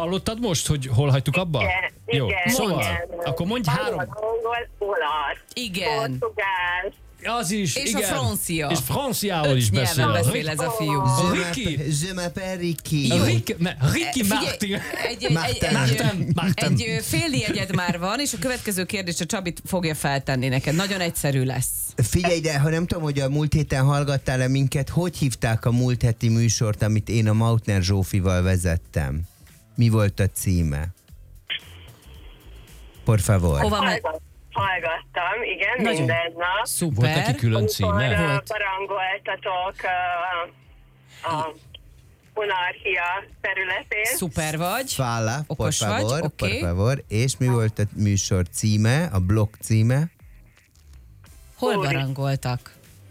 hallottad most, hogy hol hagytuk abba? Igen, Jó, szóval, akkor mondj 3. Olasz, Igen. portugál, Az is, És igen. a francia. És franciául is 5 nyelven beszél. beszél ez a fiú. Ricky. Je m'appelle Ricky. Ricky Martin. Egy fél jegyed már van, és a következő kérdést a Csabit fogja feltenni neked. Nagyon egyszerű lesz. Figyelj, de ha nem tudom, hogy a múlt héten hallgattál-e minket, hogy hívták a múlt heti műsort, amit én a Mautner Zsófival vezettem? Mi volt a címe? Por favor. Hova megy? Hallgattam, igen, Nagyon. minden nap. Volt neki Szuper. külön Amikor címe? barangoltatok a monarchia területén. Szuper vagy. Fala, por Okos vagy, favor, oké. por favor. És mi volt a műsor címe, a blog címe? Hol barangoltak?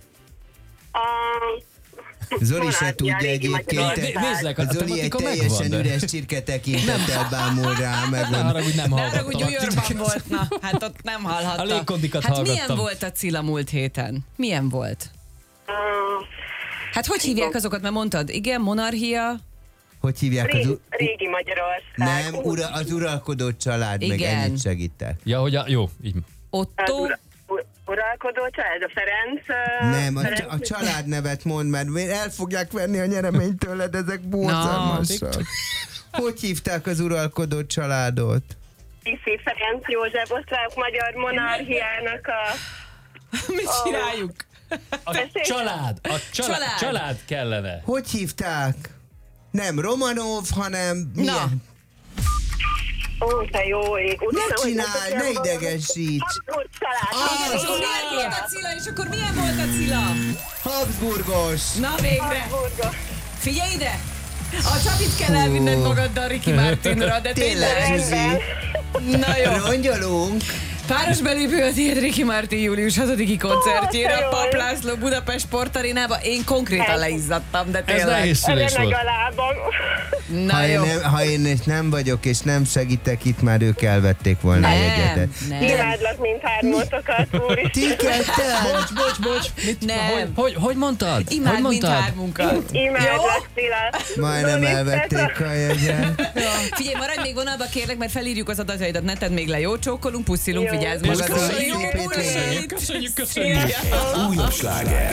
Zoli se Monarchia tudja régi egyébként. Magyarország. Nézzek, a Zoli egy tematika teljesen megvan, de... üres csirke tekintettel bámul rá, Ne megmondom. haragudj, nem Ne arra, hogy hallgattalak New Yorkban volt, na, hát ott nem hallhatta. A légkondikat hát hallgattam. milyen volt a Cilla múlt héten? Milyen volt? Hát hogy hívják azokat, mert mondtad? Igen, monarchia? Hogy hívják az... Régi Magyarország. Nem, az uralkodó család, meg Igen. ennyit segítek. Ja, hogy jó, így. Otto? Uralkodó család, a Ferenc... Nem, Ferenc- a családnevet mondd, mert el fogják venni a nyereményt tőled, ezek borzalmasak. Hogy hívták az uralkodó családot? Tiszi Ferenc József osztrák magyar monarchiának a... Mit csináljuk? A család kellene. Hogy hívták? Nem Romanov, hanem... Na. milyen? Ó, te jó ég. Ne csinálj, ne idegesíts! Habsburg család. És akkor milyen volt a Cilla? És akkor milyen volt a Cilla? Habsburgos! Na végre! Habsburgos. Figyelj ide! A Csabit kell elvinned magaddal Ricky Martinra, de Tényleg, tényleg. Zsuzsi! Na jó. Rongyolunk! Páros belépő a tiéd Ricky Martin július 6-i koncertjére Ó, a te jó. Pap László Budapest Sportarénába. Én konkrétan leizzadtam, de Ez tényleg. nehéz szülés Remeg volt. a lábam. Na jó. Ha én nem vagyok és nem segítek itt, már ők elvették volna a jegyedet. Nem. Imádlak mindhármótokat, úristen. Ti ketten! Bocs. Nem. Hogy mondtad? Imád hogy mondtad? mindhármunkat. Imádlak, Cilla. Majdnem elvették a jegyet. Figyelj, maradj még vonalba kérlek, mert felírjuk az adataidat, ne tedd még le, jó? Csókolunk, puszilunk, Jó. vigyázz Magadra magadra. is Jó szép bulit! Köszönjük. Szia. Újabb sláger.